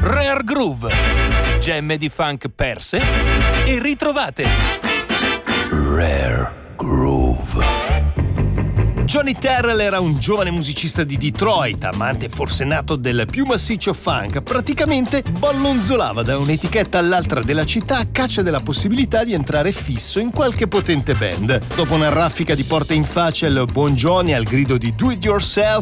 Rare Groove, gemme di funk perse e ritrovate. Rare Groove. Johnny Terrell era un giovane musicista di Detroit, amante forsennato del più massiccio funk. Praticamente ballonzolava da un'etichetta all'altra della città a caccia della possibilità di entrare fisso in qualche potente band. Dopo una raffica di porte in faccia, il buon Johnny, al grido di "Do it yourself",